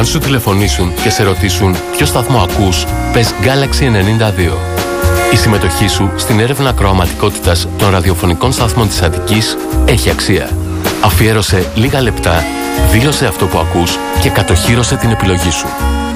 Αν σου τηλεφωνήσουν και σε ρωτήσουν ποιο σταθμό ακούς, πες Galaxy 92. Η συμμετοχή σου στην έρευνα ακροαματικότητας των ραδιοφωνικών σταθμών της Αττικής έχει αξία. Αφιέρωσε λίγα λεπτά, δήλωσε αυτό που ακούς και κατοχύρωσε την επιλογή σου.